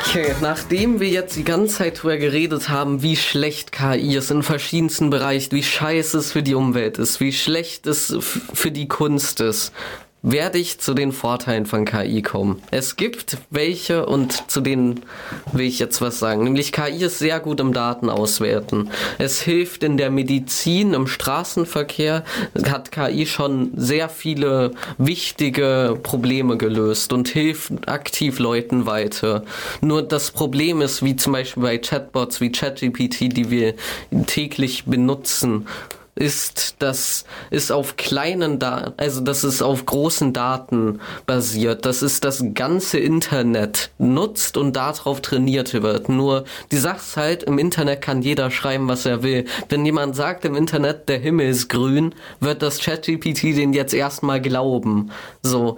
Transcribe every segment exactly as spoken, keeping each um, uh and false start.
Okay, nachdem wir jetzt die ganze Zeit drüber geredet haben, wie schlecht K I ist in verschiedensten Bereichen, wie scheiße es für die Umwelt ist, wie schlecht es f- für die Kunst ist, werde ich zu den Vorteilen von K I kommen. Es gibt welche und zu denen will ich jetzt was sagen. Nämlich K I ist sehr gut im Datenauswerten. Es hilft in der Medizin, im Straßenverkehr hat K I schon sehr viele wichtige Probleme gelöst und hilft aktiv Leuten weiter. Nur das Problem ist, wie zum Beispiel bei Chatbots wie ChatGPT, die wir täglich benutzen, ist, dass es auf kleinen Daten, also dass es auf großen Daten basiert, dass es das ganze Internet nutzt und darauf trainiert wird. Nur die Sache ist halt, im Internet kann jeder schreiben, was er will. Wenn jemand sagt im Internet, der Himmel ist grün, wird das ChatGPT den jetzt erstmal glauben. So,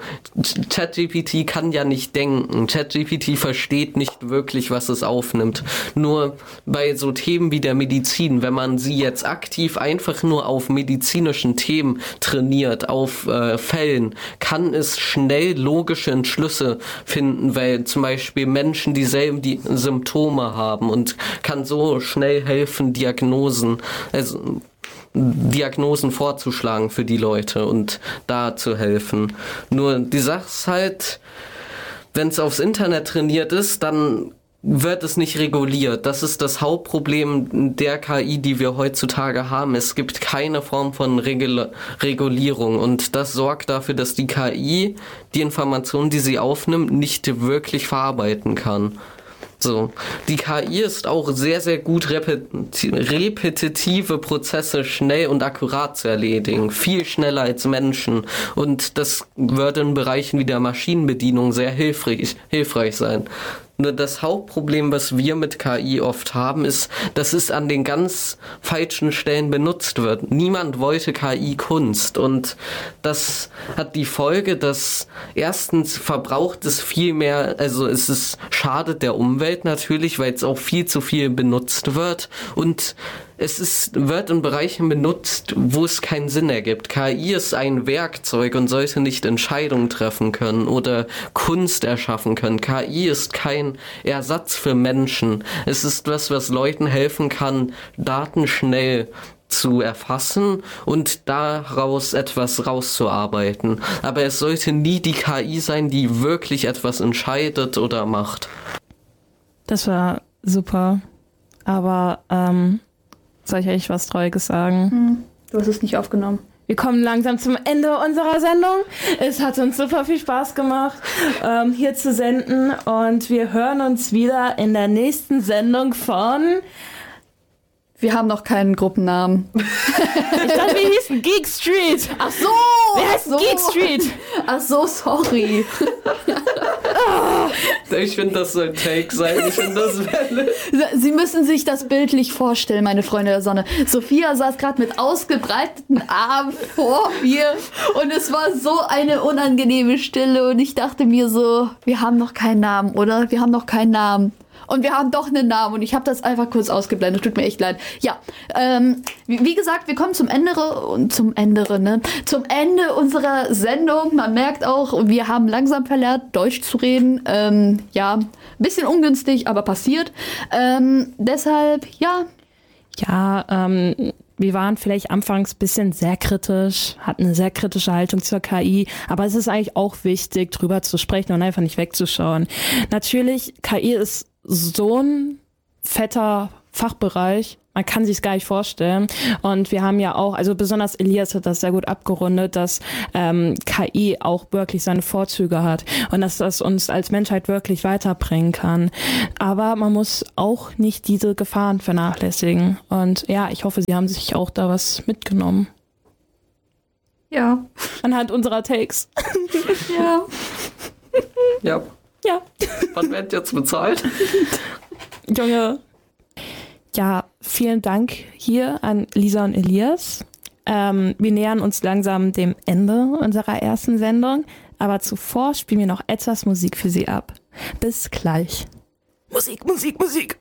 ChatGPT kann ja nicht denken. ChatGPT versteht nicht wirklich, was es aufnimmt. Nur bei so Themen wie der Medizin, wenn man sie jetzt aktiv einfach nur auf medizinischen Themen trainiert, auf äh, Fällen, kann es schnell logische Entschlüsse finden, weil zum Beispiel Menschen dieselben die Symptome haben und kann so schnell helfen, Diagnosen, also Diagnosen vorzuschlagen für die Leute und da zu helfen. Nur die Sache ist halt, wenn es aufs Internet trainiert ist, dann wird es nicht reguliert. Das ist das Hauptproblem der K I, die wir heutzutage haben. Es gibt keine Form von Regul- Regulierung und das sorgt dafür, dass die K I die Informationen, die sie aufnimmt, nicht wirklich verarbeiten kann. So, die K I ist auch sehr, sehr gut repeti- repetitive Prozesse schnell und akkurat zu erledigen. Viel schneller als Menschen. Und das wird in Bereichen wie der Maschinenbedienung sehr hilfreich, hilfreich sein. Nur das Hauptproblem, was wir mit K I oft haben, ist, dass es an den ganz falschen Stellen benutzt wird. Niemand wollte K I-Kunst und das hat die Folge, dass erstens verbraucht es viel mehr, also es ist, schadet der Umwelt natürlich, weil es auch viel zu viel benutzt wird und es ist, wird in Bereichen benutzt, wo es keinen Sinn ergibt. K I ist ein Werkzeug und sollte nicht Entscheidungen treffen können oder Kunst erschaffen können. K I ist kein Ersatz für Menschen. Es ist was, was Leuten helfen kann, Daten schnell zu erfassen und daraus etwas rauszuarbeiten. Aber es sollte nie die K I sein, die wirklich etwas entscheidet oder macht. Das war super. Aber, ähm, soll ich euch was Trauriges sagen? Hm, du hast es nicht aufgenommen. Wir kommen langsam zum Ende unserer Sendung. Es hat uns super viel Spaß gemacht, ähm, hier zu senden. Und wir hören uns wieder in der nächsten Sendung von... Wir haben noch keinen Gruppennamen. Ich dachte, wir hießen Geek Street. Ach so! Wir heißen so. Geek Street. Ach so, sorry. Ich finde, das soll ein Take sein. Ich finde, das wäre... Sie müssen sich das bildlich vorstellen, meine Freunde der Sonne. Sophia saß gerade mit ausgebreiteten Armen vor mir und es war so eine unangenehme Stille und ich dachte mir so, wir haben noch keinen Namen, oder? Wir haben noch keinen Namen. Und wir haben doch einen Namen und ich habe das einfach kurz ausgeblendet. Tut mir echt leid. Ja, ähm, wie, wie gesagt, wir kommen zum Ende und zum Ende, ne? Zum Ende unserer Sendung. Man merkt auch, wir haben langsam verlernt, Deutsch zu reden. Ähm, ja, ein bisschen ungünstig, aber passiert. Ähm, deshalb, ja. Ja, ähm... Wir waren vielleicht anfangs ein bisschen sehr kritisch, hatten eine sehr kritische Haltung zur K I, aber es ist eigentlich auch wichtig, drüber zu sprechen und einfach nicht wegzuschauen. Natürlich, K I ist so ein fetter Fachbereich, man kann sich es gar nicht vorstellen. Und wir haben ja auch, also besonders Elias hat das sehr gut abgerundet, dass ähm, K I auch wirklich seine Vorzüge hat und dass das uns als Menschheit wirklich weiterbringen kann. Aber man muss auch nicht diese Gefahren vernachlässigen. Und ja, ich hoffe, Sie haben sich auch da was mitgenommen. Ja. Anhand unserer Takes. Ja. Ja. Ja. Wann wird jetzt bezahlt? Junge. Ja, vielen Dank hier an Lisa und Elias. Ähm, wir nähern uns langsam dem Ende unserer ersten Sendung, aber zuvor spielen wir noch etwas Musik für Sie ab. Bis gleich. Musik, Musik, Musik.